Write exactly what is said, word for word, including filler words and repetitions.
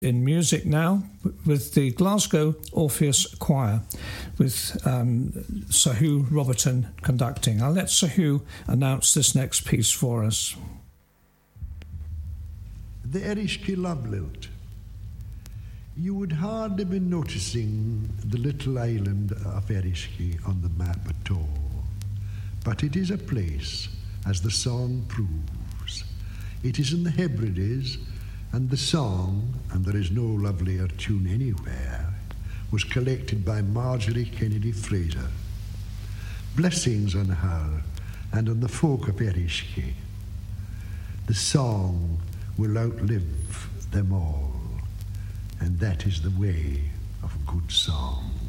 In music now with the Glasgow Orpheus Choir with um, Sahu Roberton conducting. I'll let Sahu announce this next piece for us. The Erishki Love Lilt. You would hardly be noticing the little island of Erishki on the map at all, but it is a place, as the song proves. It is in the Hebrides, and the song, and there is no lovelier tune anywhere, was collected by Marjorie Kennedy Fraser. Blessings on her and on the folk of Erishki. The song will outlive them all, and that is the way of good song.